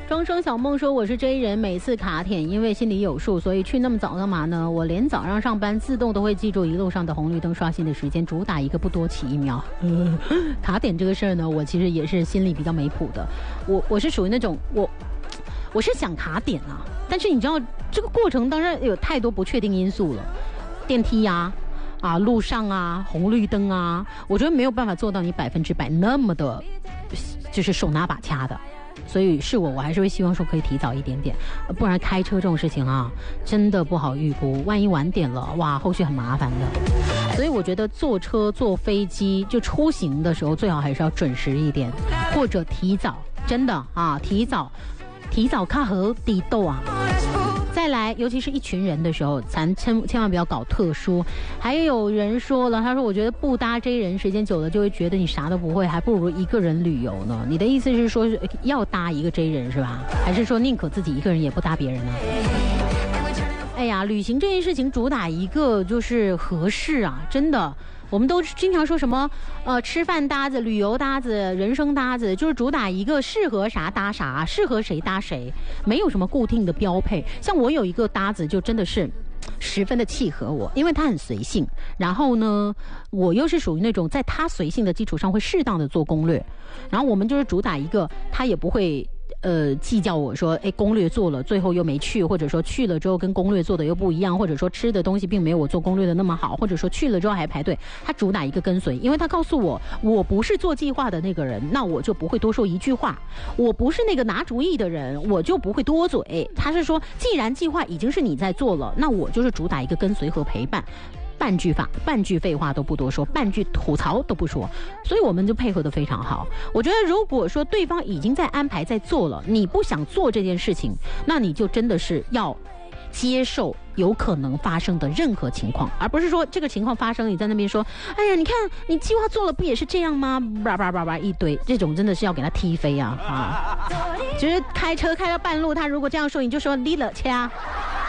庄生小梦说：“我是 J 人，每次卡点，因为心里有数，所以去那么早干嘛呢？我连早上上班自动都会记住一路上的红绿灯刷新的时间，主打一个不多起1秒。卡点这个事儿呢，我其实也是心里比较没谱的。我是属于那种我是想卡点啊，但是你知道这个过程当然有太多不确定因素了，电梯呀。路上啊，红绿灯啊，我觉得没有办法做到你100%那么的，就是手拿把掐的。所以是我还是会希望说可以提早一点点，不然开车这种事情啊，真的不好预估，万一晚点了，哇，后续很麻烦的。所以我觉得坐车、坐飞机就出行的时候，最好还是要准时一点，或者提早，真的啊，提早看和底豆啊。再来，尤其是一群人的时候，千万不要搞特殊。还有人说了，他说：“我觉得不搭 J 人，时间久了就会觉得你啥都不会，还不如一个人旅游呢。”你的意思是说要搭一个 J 人是吧？还是说宁可自己一个人也不搭别人呢？哎呀，旅行这件事情主打一个就是合适啊，真的。我们都经常说什么吃饭搭子、旅游搭子、人生搭子，就是主打一个适合啥搭啥，适合谁搭谁，没有什么固定的标配。像我有一个搭子就真的是十分的契合我，因为他很随性，然后呢我又是属于那种在他随性的基础上会适当的做攻略，然后我们就是主打一个他也不会计较我说攻略做了最后又没去，或者说去了之后跟攻略做的又不一样，或者说吃的东西并没有我做攻略的那么好，或者说去了之后还排队，他主打一个跟随，因为他告诉我我不是做计划的那个人，那我就不会多说一句话，我不是那个拿主意的人，我就不会多嘴。他是说既然计划已经是你在做了，那我就是主打一个跟随和陪伴，半句废话都不多说，半句吐槽都不说，所以我们就配合得非常好。我觉得如果说对方已经在安排在做了，你不想做这件事情，那你就真的是要接受有可能发生的任何情况，而不是说这个情况发生你在那边说哎呀你看你计划做了不也是这样吗，叭叭叭叭一堆，这种真的是要给他踢飞啊！就是开车开到半路，他如果这样说，你就说离了掐。